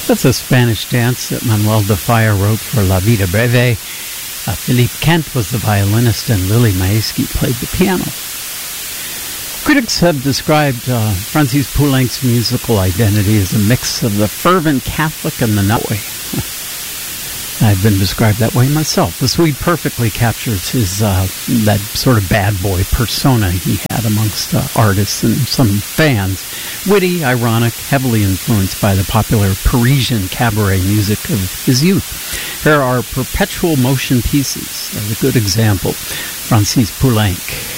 That's a Spanish dance that Manuel de Falla wrote for La Vida Breve. Philippe Kent was the violinist and Lily Maeski played the piano. Critics have described Francis Poulenc's musical identity as a mix of the fervent Catholic and the nutboy. I've been described that way myself. The suite perfectly captures his that sort of bad boy persona he had amongst artists and some fans. Witty, ironic, heavily influenced by the popular Parisian cabaret music of his youth. Here are Perpetual Motion Pieces as a good example. Francis Poulenc.